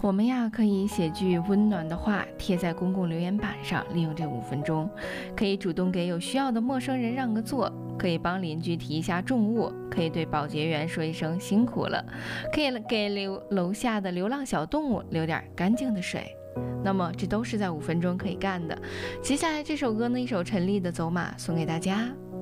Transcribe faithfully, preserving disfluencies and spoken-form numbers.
我们呀可以写句温暖的话贴在公共留言板上，利用这五分钟，可以主动给有需要的陌生人让个座，可以帮邻居提一下重物，可以对保洁员说一声辛苦了，可以给流楼下的流浪小动物留点干净的水。那么这都是在五分钟可以干的。接下来这首歌呢，一首陈粒的《走马》送给大家。